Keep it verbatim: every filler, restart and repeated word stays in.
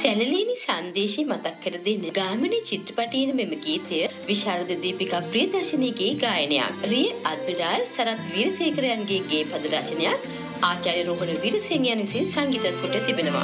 සැලලීනි සංදේශي මතක් කර දෙන ගාමිණී චිත්‍රපටයේ මෙම ගීතය විශාරද දීපිකා ප්‍රියදර්ශනීගේ ගායනයක්. රිය අද්විඩාල් සරත් වීරසේකරයන්ගේ ගේ පද රචනයක් ආචාර්ය රෝහණ වීරසිංහයන් විසින් සංගීතත් කොට තිබෙනවා.